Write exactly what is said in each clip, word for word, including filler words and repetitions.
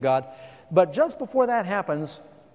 God. But just before that happens,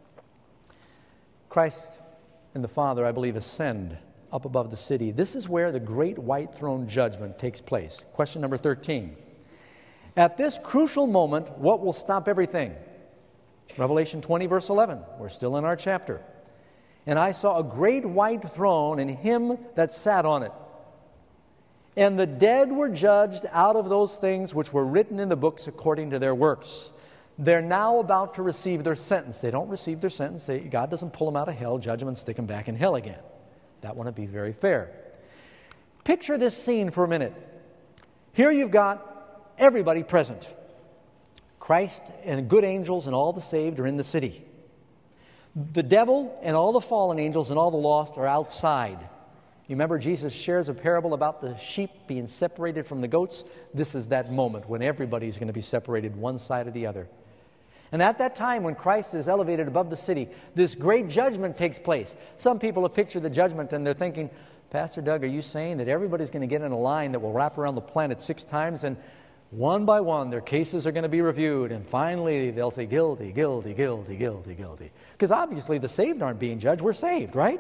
Christ and the Father, I believe, ascend up above the city. This is where the great white throne judgment takes place. Question number thirteen. At this crucial moment, what will stop everything? Revelation twenty, verse eleven. We're still in our chapter. And I saw a great white throne and him that sat on it. And the dead were judged out of those things which were written in the books according to their works. They're now about to receive their sentence. They don't receive their sentence. They, God doesn't pull them out of hell, judge them, and stick them back in hell again. That wouldn't be very fair. Picture this scene for a minute. Here you've got everybody present. Christ and good angels and all the saved are in the city. The devil and all the fallen angels and all the lost are outside. You remember Jesus shares a parable about the sheep being separated from the goats? This is that moment when everybody's going to be separated one side or the other. And at that time when Christ is elevated above the city, this great judgment takes place. Some people have pictured the judgment and they're thinking, Pastor Doug, are you saying that everybody's going to get in a line that will wrap around the planet six times and one by one their cases are going to be reviewed and finally they'll say guilty, guilty, guilty, guilty, guilty? Because obviously the saved aren't being judged. We're saved, right?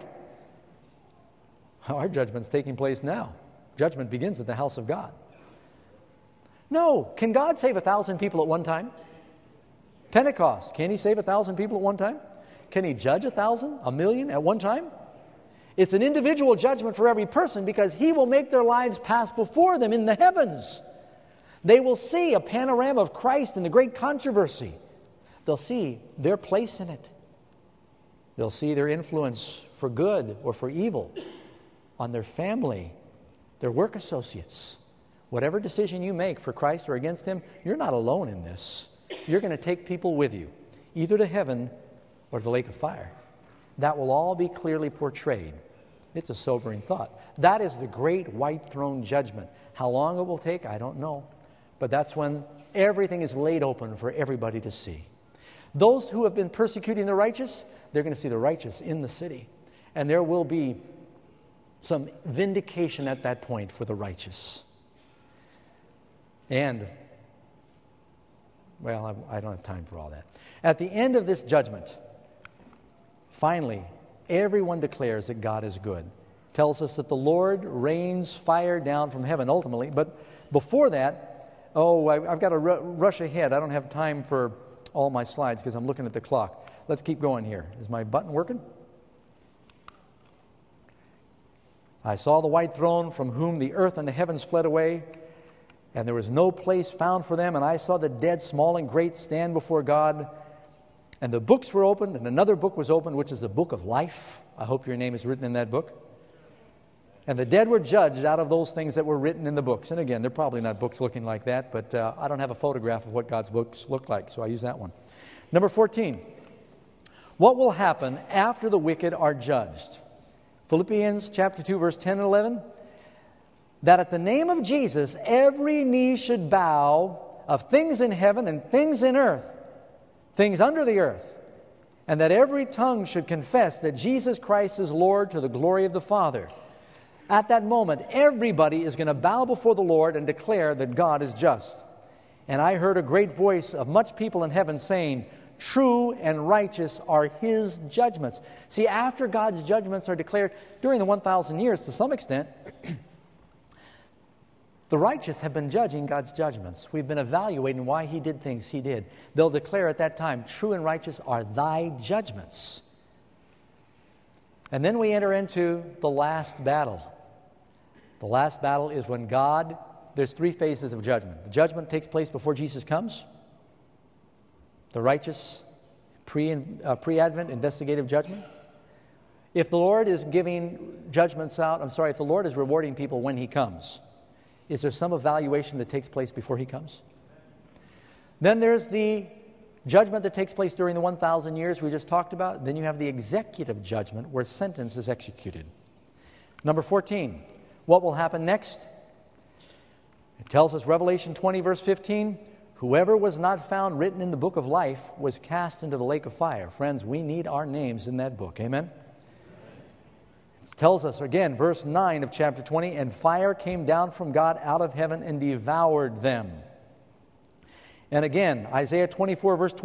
Our judgment's taking place now. Judgment begins at the house of God. No. Can God save a thousand people at one time? Pentecost, can He save a thousand people at one time? Can He judge a thousand, a million at one time? It's an individual judgment for every person because He will make their lives pass before them in the heavens. They will see a panorama of Christ in the great controversy. They'll see their place in it. They'll see their influence for good or for evil on their family, their work associates. Whatever decision you make for Christ or against Him, you're not alone in this. You're going to take people with you, either to heaven or to the lake of fire. That will all be clearly portrayed. It's a sobering thought. That is the great white throne judgment. How long it will take, I don't know. But that's when everything is laid open for everybody to see. Those who have been persecuting the righteous, they're going to see the righteous in the city. And there will be some vindication at that point for the righteous. And, well, I, I don't have time for all that. At the end of this judgment, finally, everyone declares that God is good. Tells us that the Lord rains fire down from heaven ultimately. But before that, oh, I, I've got to r- rush ahead. I don't have time for all my slides because I'm looking at the clock. Let's keep going here. Is my button working? I saw the white throne from whom the earth and the heavens fled away, and there was no place found for them. And I saw the dead, small and great, stand before God. And the books were opened, and another book was opened, which is the book of life. I hope your name is written in that book. And the dead were judged out of those things that were written in the books. And again, they're probably not books looking like that, but uh, I don't have a photograph of what God's books look like, so I use that one. Number fourteen. What will happen after the wicked are judged? Philippians chapter two, verse ten and eleven. That at the name of Jesus, every knee should bow of things in heaven and things in earth, things under the earth, and that every tongue should confess that Jesus Christ is Lord to the glory of the Father. At that moment, everybody is going to bow before the Lord and declare that God is just. And I heard a great voice of much people in heaven saying, true and righteous are His judgments. See, after God's judgments are declared during the one thousand years, to some extent, the righteous have been judging God's judgments. We've been evaluating why He did things He did. They'll declare at that time, true and righteous are Thy judgments. And then we enter into the last battle. The last battle is when God, there's three phases of judgment. The judgment takes place before Jesus comes. The righteous, pre, uh, pre-advent investigative judgment. If the Lord is giving judgments out, I'm sorry, if the Lord is rewarding people when He comes, is there some evaluation that takes place before He comes? Then there's the judgment that takes place during the one thousand years we just talked about. Then you have the executive judgment where sentence is executed. Number fourteen, what will happen next? It tells us Revelation twenty, verse fifteen, whoever was not found written in the book of life was cast into the lake of fire. Friends, we need our names in that book. Amen? It tells us again, verse nine of chapter twenty, and fire came down from God out of heaven and devoured them. And again, Isaiah twenty-four, verse